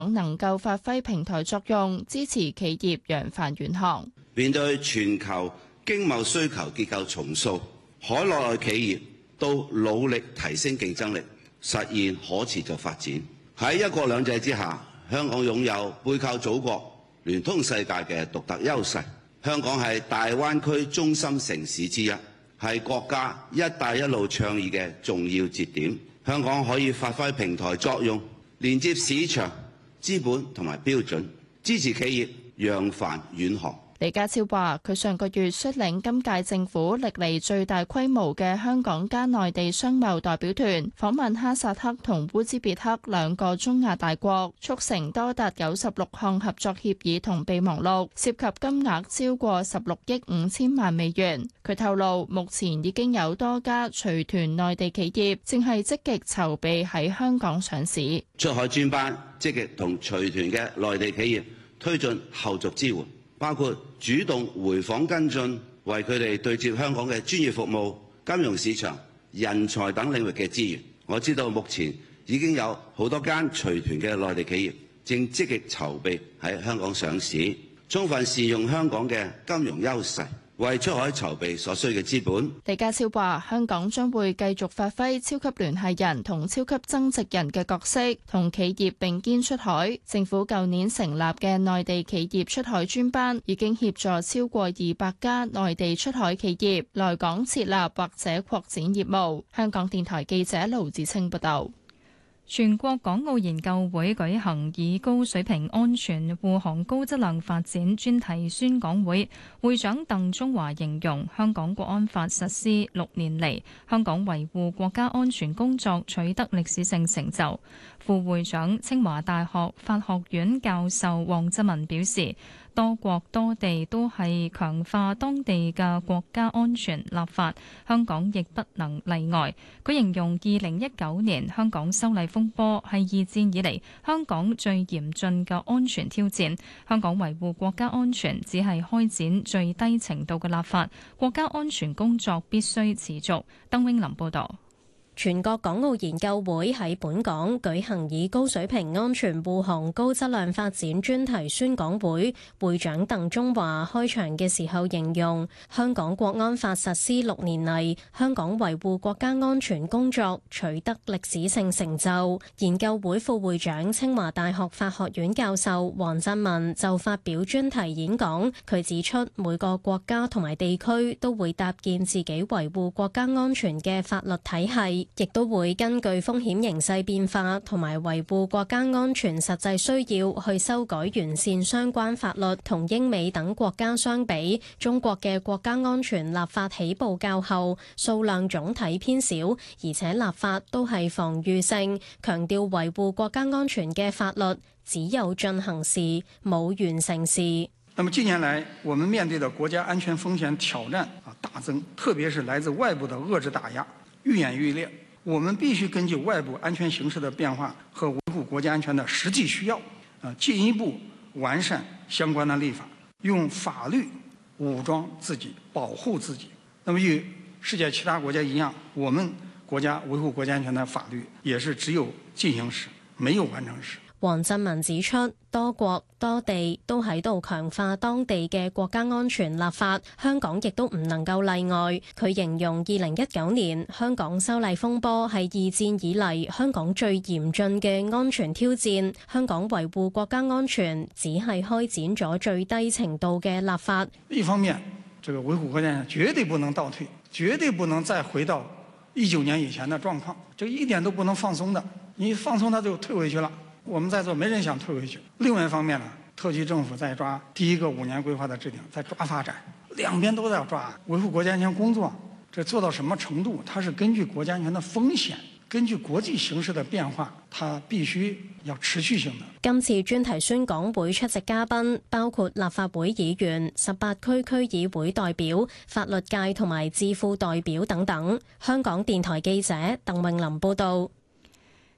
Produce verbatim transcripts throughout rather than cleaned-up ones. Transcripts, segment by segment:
能夠發揮平台作用，支持企業揚帆遠航。 面對全球經貿需求結構重塑，海內外企業都努力提升競爭力，實現可持續發展。喺一國兩制之下，香港擁有背靠祖國、聯通世界嘅獨特優勢。香港係大灣區中心城市之一，係國家「一帶一路」倡議嘅重要節點。香港可以發揮平台作用，連接市場、資本同埋標準，支持企業揚帆遠航。 李家超話：佢上個月率領今屆政府歷嚟最大規模嘅香港加內地商貿代表團訪問哈薩克同烏茲別克兩個中亞大國，促成多達九十六項合作協議同備忘錄，涉及金額超過十六億五千萬美元。佢透露，目前已經有多家隨團內地企業正係積極籌備喺香港上市。 出海專班積極同隨團嘅內地企業推進後續支援，包括主動回訪跟進，為佢哋對接香港嘅專業服務、金融市場、人才等領域嘅資源。我知道目前已經有好多間隨團嘅內地企業正積極籌備喺香港上市，充分善用香港嘅金融優勢，為出海籌備所需嘅資本。 李家超話：香港將會繼續發揮超級聯繫人同超級增值人嘅角色，同企業並肩出海。政府舊年成立嘅內地企業出海專班，已經協助超過二百家內地出海企業來港設立或者擴展業務。香港電台記者盧子清報道。 全國港澳研究會舉行以高水平安全護航高質量發展專題宣講會，會長鄧中華形容香港國安法實施六年嚟，香港維護國家安全工作取得歷史性成就。副會長清華大學法學院教授黃振文表示，多國多地都係強化當地嘅國家安全立法，香港亦不能例外。佢形容二零一九年香港修例風波係二戰以嚟香港最嚴峻嘅安全挑戰，香港維護國家安全只係開展最低程度嘅立法，國家安全工作必須持續。鄧永林報導。 全國港澳研究會喺本港舉行以高水平安全護航高質量發展專題宣講會，會長鄧中華開場嘅時候形容，香港國安法實施六年嚟，香港維護國家安全工作取得歷史性成就。研究會副會長清華大學法學院教授黃振文就發表專題演講，佢指出每個國家同埋地區都會搭建自己維護國家安全嘅法律體系，亦都會根據風險形勢變化同埋維護國家安全實際需要去修改完善相關法律。同英美等國家相比，中國嘅國家安全立法起步較後，數量總體偏少，而且立法都係防禦性，強調維護國家安全嘅法律只有進行時，冇完成時。 那麼近年來，我們面對的國家安全風險挑戰啊大增，特別是來自外部的遏制打壓愈演愈烈，我們必須根據外部安全形勢的變化和維護國家安全的實際需要，啊，進一步完善相關的立法，用法律武裝自己，保護自己。那麼與世界其他國家一樣，我們國家維護國家安全的法律也是只有進行時，沒有完成時。 黃振文指出，多國多地都喺度強化當地嘅國家安全立法，香港亦都唔能夠例外。佢形容二零一九年香港修例風波係二戰以嚟香港最嚴峻嘅安全挑戰，香港維護國家安全只係開展咗最低程度嘅立法。 一方面，這個維護國家安全絕對不能倒退，絕對不能再回到一九年以前的狀況，這一點都不能放鬆的，你放鬆它就退回去了。我們在座沒人想退回去。另外一方面呢，特區政府在抓第一個五年規劃的制定，在抓發展，兩邊都在抓維護國家安全工作。這做到什麼程度？它是根據國家安全的風險，根據國際形勢的變化，它必須要持續性的。 今次專題宣講會出席嘉賓包括立法會議員、十八區區議會代表、法律界同埋智庫代表等等。香港電台記者鄧穎琳報道。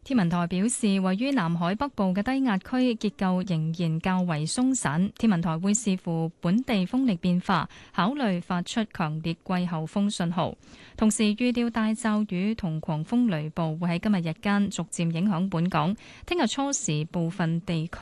天文台表示，位於南海北部嘅低壓區結構仍然較為鬆散，天文台會視乎本地風力變化，考慮發出強烈季候風信號。同時預料大驟雨同狂風雷暴會喺今日日間逐漸影響本港，聽日初時部分地區